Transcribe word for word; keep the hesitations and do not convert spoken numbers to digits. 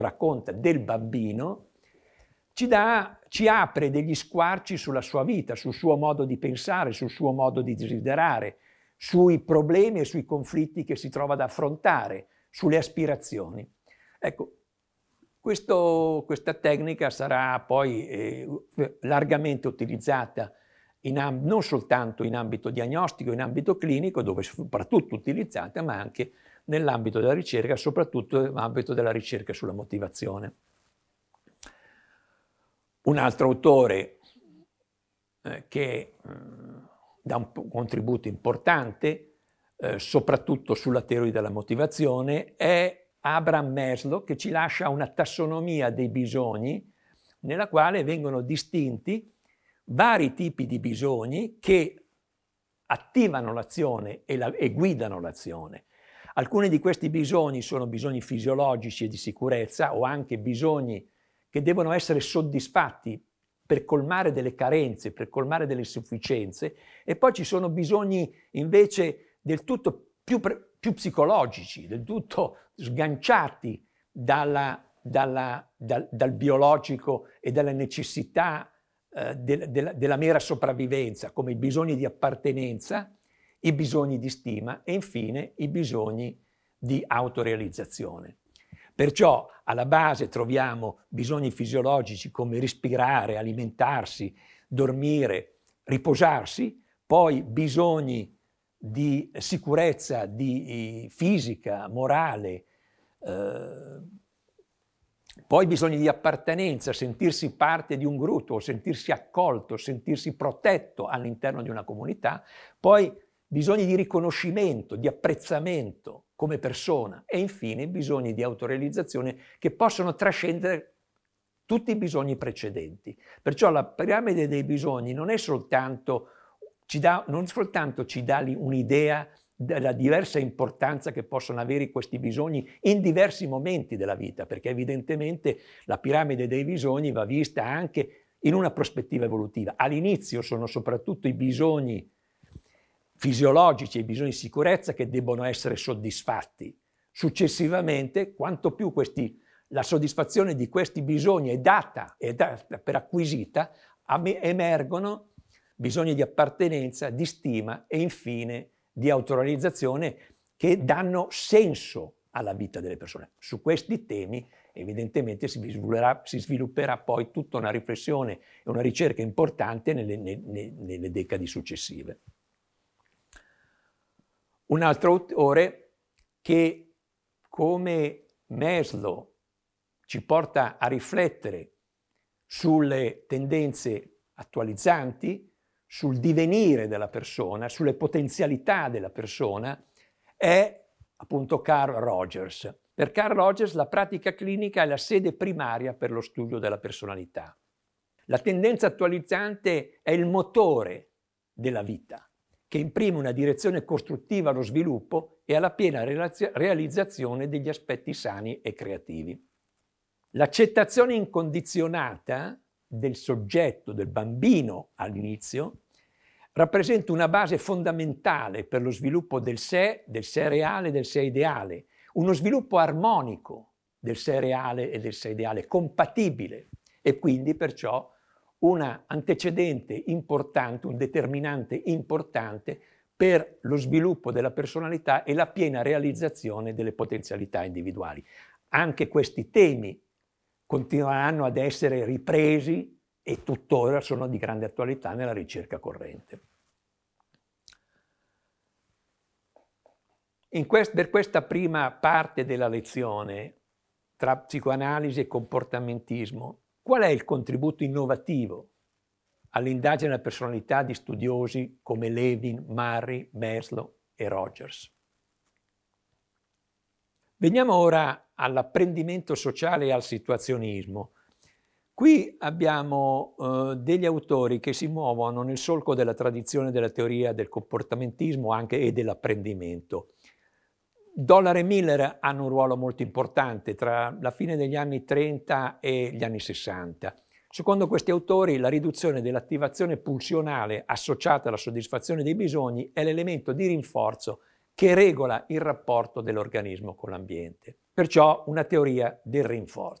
racconta del bambino, ci, dà, ci apre degli squarci sulla sua vita, sul suo modo di pensare, sul suo modo di desiderare, sui problemi e sui conflitti che si trova ad affrontare, sulle aspirazioni. Ecco, questo, questa tecnica sarà poi eh, largamente utilizzata in amb- non soltanto in ambito diagnostico, in ambito clinico, dove è soprattutto utilizzata, ma anche nell'ambito della ricerca, soprattutto nell'ambito della ricerca sulla motivazione. Un altro autore eh, che eh, dà un contributo importante, eh, soprattutto sulla teoria della motivazione, è Abraham Maslow, che ci lascia una tassonomia dei bisogni nella quale vengono distinti vari tipi di bisogni che attivano l'azione e, la, e guidano l'azione. Alcuni di questi bisogni sono bisogni fisiologici e di sicurezza, o anche bisogni che devono essere soddisfatti per colmare delle carenze, per colmare delle insufficienze, e poi ci sono bisogni invece del tutto più, più psicologici, del tutto sganciati dalla, dalla, dal, dal biologico e dalla necessità eh, de, de, della mera sopravvivenza, come i bisogni di appartenenza, i bisogni di stima e infine i bisogni di autorealizzazione. Perciò alla base troviamo bisogni fisiologici come respirare, alimentarsi, dormire, riposarsi, poi bisogni di sicurezza, di fisica, morale, eh, poi bisogni di appartenenza, sentirsi parte di un gruppo, sentirsi accolto, sentirsi protetto all'interno di una comunità, poi bisogni di riconoscimento, di apprezzamento come persona e infine bisogni di autorealizzazione che possono trascendere tutti i bisogni precedenti. Perciò la piramide dei bisogni non è soltanto, ci dà, non soltanto ci dà un'idea della diversa importanza che possono avere questi bisogni in diversi momenti della vita, perché evidentemente la piramide dei bisogni va vista anche in una prospettiva evolutiva. All'inizio sono soprattutto i bisogni fisiologici e i bisogni di sicurezza che debbono essere soddisfatti. Successivamente, quanto più questi, la soddisfazione di questi bisogni è data, è data per acquisita, emergono bisogni di appartenenza, di stima e infine di autorealizzazione che danno senso alla vita delle persone. Su questi temi evidentemente si svilupperà, si svilupperà poi tutta una riflessione e una ricerca importante nelle, nelle, nelle decadi successive. Un altro autore che, come Maslow, ci porta a riflettere sulle tendenze attualizzanti, sul divenire della persona, sulle potenzialità della persona, è appunto Carl Rogers. Per Carl Rogers la pratica clinica è la sede primaria per lo studio della personalità. La tendenza attualizzante è il motore della vita, che imprime una direzione costruttiva allo sviluppo e alla piena realizzazione degli aspetti sani e creativi. L'accettazione incondizionata del soggetto, del bambino all'inizio, rappresenta una base fondamentale per lo sviluppo del sé, del sé reale e del sé ideale, uno sviluppo armonico del sé reale e del sé ideale, compatibile, e quindi perciò un antecedente importante, un determinante importante per lo sviluppo della personalità e la piena realizzazione delle potenzialità individuali. Anche questi temi continueranno ad essere ripresi e tuttora sono di grande attualità nella ricerca corrente. In quest- per questa prima parte della lezione, tra psicoanalisi e comportamentismo, qual è il contributo innovativo all'indagine della personalità di studiosi come Levin, Murray, Maslow e Rogers? Veniamo ora all'apprendimento sociale e al situazionismo. Qui abbiamo eh, degli autori che si muovono nel solco della tradizione della teoria del comportamentismo anche e dell'apprendimento. Dollar e Miller hanno un ruolo molto importante tra la fine degli anni trenta e gli anni sessanta. Secondo questi autori, la riduzione dell'attivazione pulsionale associata alla soddisfazione dei bisogni è l'elemento di rinforzo che regola il rapporto dell'organismo con l'ambiente. perciò una teoria del rinforzo.